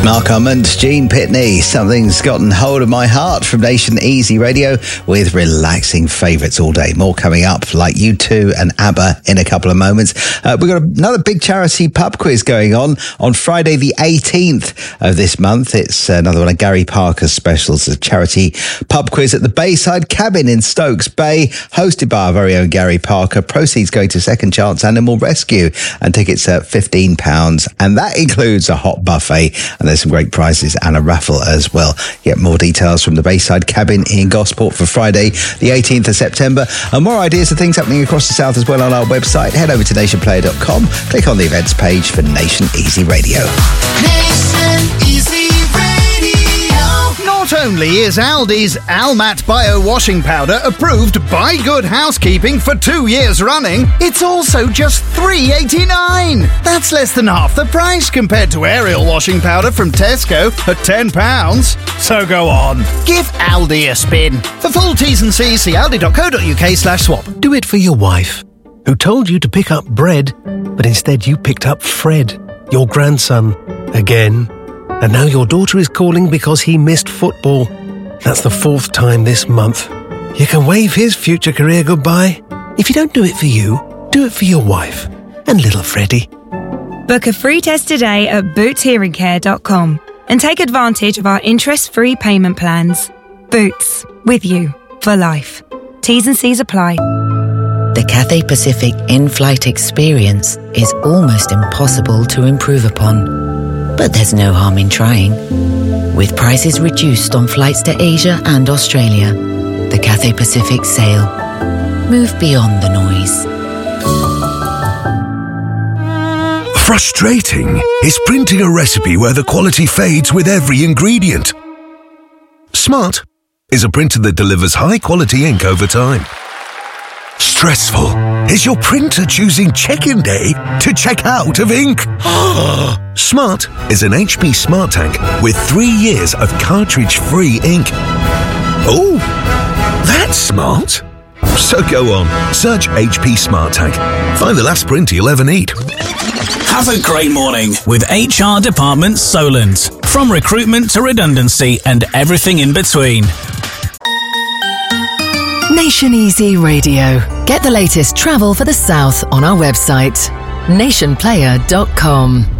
Mark Armand, Gene Pitney, Something's Gotten Hold of My Heart from Nation Easy Radio with relaxing favourites all day. More coming up, like U2 and ABBA in a couple of moments. We've got another big charity pub quiz going on Friday the 18th of this month. It's another one of Gary Parker's specials, a charity pub quiz at the Bayside Cabin in Stokes Bay, hosted by our very own Gary Parker. Proceeds going to Second Chance Animal Rescue, and tickets at £15. And that includes a hot buffet, and there's some great prizes and a raffle as well. Get more details from the Bayside Cabin in Gosport for Friday the 18th of September, and more ideas of things happening across the south as well on our website. Head over to nationplayer.com, click on the events page for Nation Easy Radio. Nation Easy Radio. Not only is Aldi's Almat Bio Washing Powder approved by Good Housekeeping for 2 years running, it's also just $3.89. That's less than half the price compared to Ariel washing powder from Tesco at £10. So go on, give Aldi a spin. For full T's and C's, see aldi.co.uk/swap. Do it for your wife, who told you to pick up bread, but instead you picked up Fred, your grandson, again. And now your daughter is calling because he missed football. That's the 4th time this month. You can wave his future career goodbye. If you don't do it for you, do it for your wife and little Freddie. Book a free test today at bootshearingcare.com and take advantage of our interest-free payment plans. Boots, with you for life. T's and C's apply. The Cathay Pacific in-flight experience is almost impossible to improve upon. But there's no harm in trying. With prices reduced on flights to Asia and Australia, the Cathay Pacific sail. Move beyond the noise. Frustrating is printing a recipe where the quality fades with every ingredient. Smart is a printer that delivers high-quality ink over time. Stressful is your printer choosing check-in day to check out of ink. Smart is an HP Smart Tank with 3 years of cartridge-free ink. Oh, that's smart. So go on, search HP Smart Tank. Find the last printer you'll ever need. Have a great morning with HR Department Solent. From recruitment to redundancy and everything in between. Nation Easy Radio. Get the latest travel for the south on our website, nationplayer.com.